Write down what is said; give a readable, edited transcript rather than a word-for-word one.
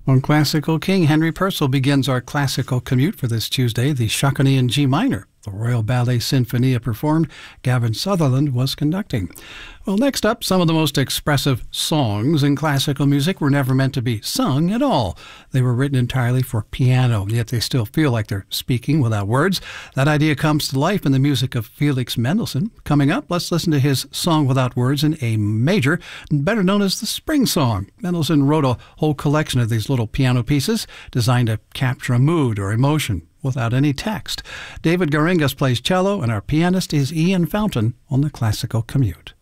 On Classical King, Henry Purcell begins our classical commute for this Tuesday, the Chaconne in G minor. The Royal Ballet Sinfonia performed. Gavin Sutherland was conducting. Well, next up, some of the most expressive songs in classical music were never meant to be sung at all. They were written entirely for piano, yet they still feel like they're speaking without words. That idea comes to life in the music of Felix Mendelssohn. Coming up, let's listen to his Song Without Words in A major, better known as the Spring Song. Mendelssohn wrote a whole collection of these little piano pieces designed to capture a mood or emotion without any text. David Garingas plays cello, and our pianist is Ian Fountain on the Classical Commute.